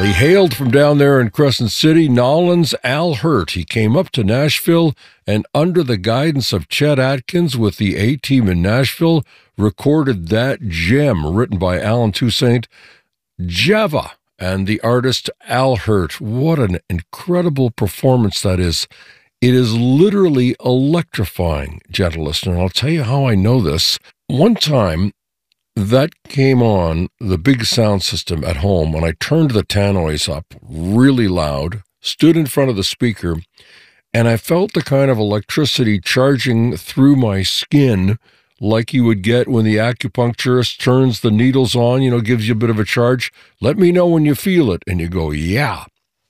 Well, he hailed from down there in Crescent City, Nolans Al Hirt. He came up to Nashville and under the guidance of Chet Atkins with the A-Team in Nashville, recorded that gem written by Alan Toussaint, Java, and the artist Al Hirt. What an incredible performance that is. It is literally electrifying, gentle listener. I'll tell you how I know this. One time, that came on the big sound system at home, and I turned the tannoys up really loud, stood in front of the speaker, and I felt the kind of electricity charging through my skin like you would get when the acupuncturist turns the needles on, gives you a bit of a charge. Let me know when you feel it. And you go, yeah.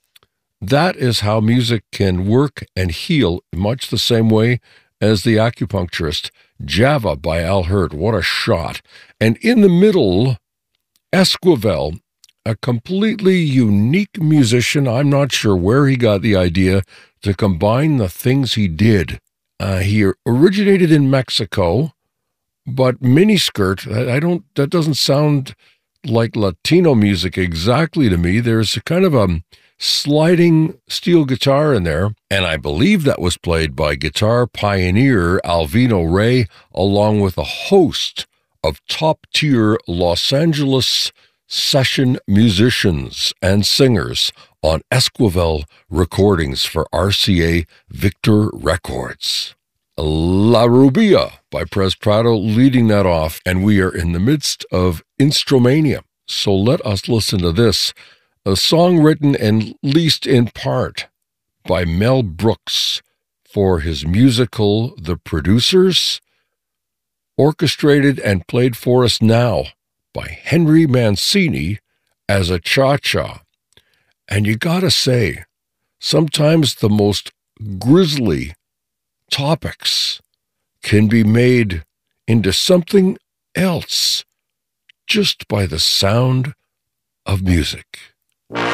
That is how music can work and heal much the same way as the acupuncturist. Java by Al Hirt. What a shot. And in the middle, Esquivel, a completely unique musician. I'm not sure where he got the idea to combine the things he did. He originated in Mexico, but miniskirt, that doesn't sound like Latino music exactly to me. There's a kind of a sliding steel guitar in there, and I believe that was played by guitar pioneer Alvino Rey, along with a host of top-tier Los Angeles session musicians and singers on Esquivel recordings for RCA Victor Records. La Rubia by Pres Prado leading that off, and we are in the midst of Instromania. So let us listen to this. A song written, at least in part, by Mel Brooks for his musical The Producers, orchestrated and played for us now by Henry Mancini as a cha-cha. And you gotta say, sometimes the most grisly topics can be made into something else just by the sound of music.